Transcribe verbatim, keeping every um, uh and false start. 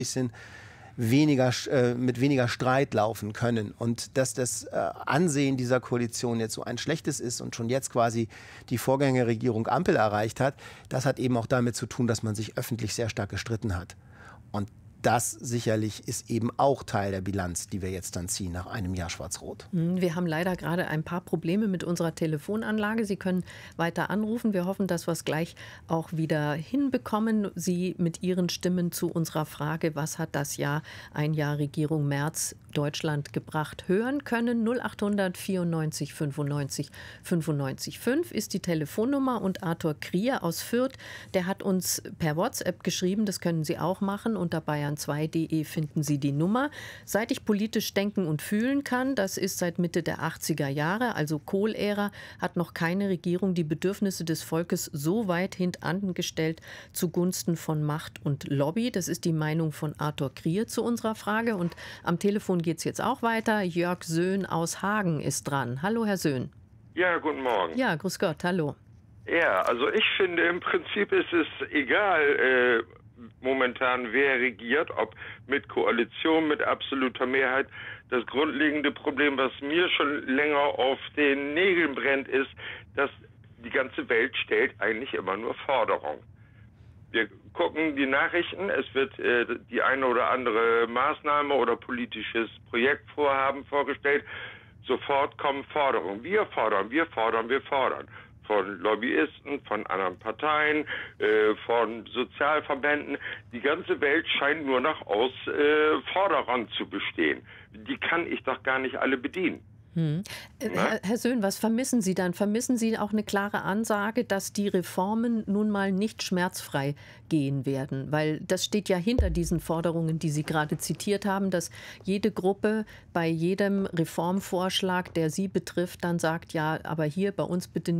bisschen weniger, äh, mit weniger Streit laufen können. Und dass das äh, Ansehen dieser Koalition jetzt so ein schlechtes ist und schon jetzt quasi die Vorgängerregierung Ampel erreicht hat, das hat eben auch damit zu tun, dass man sich öffentlich sehr stark gestritten hat. Und das sicherlich ist eben auch Teil der Bilanz, die wir jetzt dann ziehen nach einem Jahr Schwarz-Rot. Wir haben leider gerade ein paar Probleme mit unserer Telefonanlage. Sie können weiter anrufen. Wir hoffen, dass wir es gleich auch wieder hinbekommen. Sie mit Ihren Stimmen zu unserer Frage, was hat das Jahr, ein Jahr Regierung Merz Deutschland gebracht, hören können. null achthundert vierundneunzig fünfundneunzig fünfundneunzig fünf ist die Telefonnummer und Arthur Krier aus Fürth, der hat uns per WhatsApp geschrieben, das können Sie auch machen, unter bayern zwei punkt de finden Sie die Nummer. Seit ich politisch denken und fühlen kann, das ist seit Mitte der achtziger Jahre, also Kohl-Ära, hat noch keine Regierung die Bedürfnisse des Volkes so weit hintangestellt zugunsten von Macht und Lobby. Das ist die Meinung von Arthur Krier zu unserer Frage. Und am Telefon geht es jetzt auch weiter. Jörg Söhn aus Hagen ist dran. Hallo, Herr Söhn. Ja, guten Morgen. Ja, grüß Gott, hallo. Ja, also ich finde, im Prinzip ist es egal äh, momentan, wer regiert, ob mit Koalition, mit absoluter Mehrheit. Das grundlegende Problem, was mir schon länger auf den Nägeln brennt, ist, dass die ganze Welt stellt eigentlich immer nur Forderungen. Wir gucken die Nachrichten, es wird äh, die eine oder andere Maßnahme oder politisches Projektvorhaben vorgestellt. Sofort kommen Forderungen. Wir fordern, wir fordern, wir fordern. Von Lobbyisten, von anderen Parteien, äh, von Sozialverbänden. Die ganze Welt scheint nur noch aus äh, Forderern zu bestehen. Die kann ich doch gar nicht alle bedienen. Hm. Herr, Herr Söhn, was vermissen Sie dann? Vermissen Sie auch eine klare Ansage, dass die Reformen nun mal nicht schmerzfrei gehen werden? Weil das steht ja hinter diesen Forderungen, die Sie gerade zitiert haben, dass jede Gruppe bei jedem Reformvorschlag, der Sie betrifft, dann sagt, ja, aber hier bei uns bitte